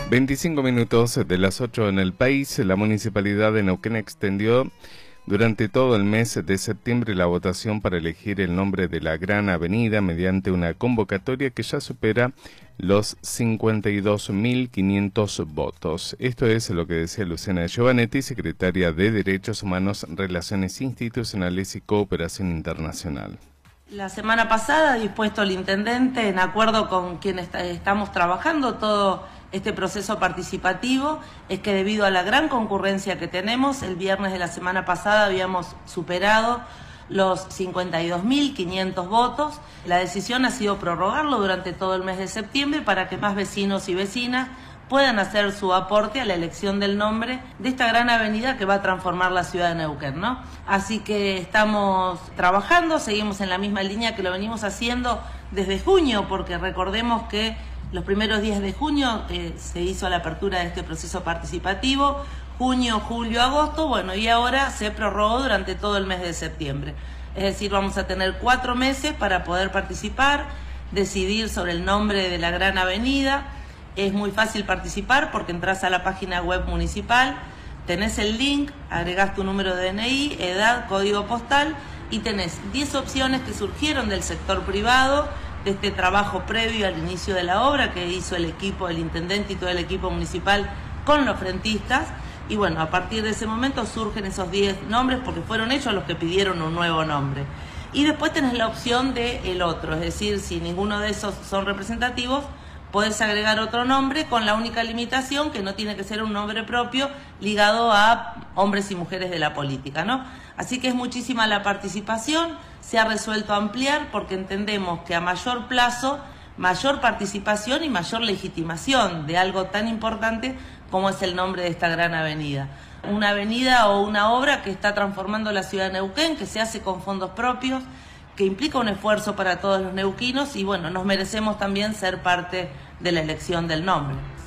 25 minutos de las 8 en el país. La Municipalidad de Neuquén extendió durante todo el mes de septiembre la votación para elegir el nombre de la Gran Avenida mediante una convocatoria que ya supera los 52.500 votos. Esto es lo que decía Luciana Giovanetti, secretaria de Derechos Humanos, Relaciones Institucionales y Cooperación Internacional. La semana pasada ha dispuesto el intendente, en acuerdo con quien estamos trabajando todo este proceso participativo, es que debido a la gran concurrencia que tenemos, el viernes de la semana pasada habíamos superado los 52.500 votos. La decisión ha sido prorrogarlo durante todo el mes de septiembre para que más vecinos y vecinas puedan hacer su aporte a la elección del nombre de esta gran avenida que va a transformar la ciudad de Neuquén, ¿no? Así que estamos trabajando, seguimos en la misma línea que lo venimos haciendo desde junio, porque recordemos que los primeros días de junio se hizo la apertura de este proceso participativo, junio, julio, agosto, bueno, y ahora se prorrogó durante todo el mes de septiembre. Es decir, vamos a tener 4 meses para poder participar, decidir sobre el nombre de la gran avenida. Es muy fácil participar porque entras a la página web municipal, tenés el link, agregás tu número de DNI, edad, código postal y tenés 10 opciones que surgieron del sector privado, de este trabajo previo al inicio de la obra que hizo el equipo, el intendente y todo el equipo municipal con los frentistas. Y bueno, a partir de ese momento surgen esos 10 nombres porque fueron ellos los que pidieron un nuevo nombre. Y después tenés la opción de el otro, es decir, si ninguno de esos son representativos, podés agregar otro nombre con la única limitación que no tiene que ser un nombre propio ligado a hombres y mujeres de la política, ¿no? Así que es muchísima la participación, se ha resuelto ampliar porque entendemos que a mayor plazo, mayor participación y mayor legitimación de algo tan importante como es el nombre de esta gran avenida. Una avenida o una obra que está transformando la ciudad de Neuquén, que se hace con fondos propios, que implica un esfuerzo para todos los neuquinos y bueno, nos merecemos también ser parte de la elección del nombre.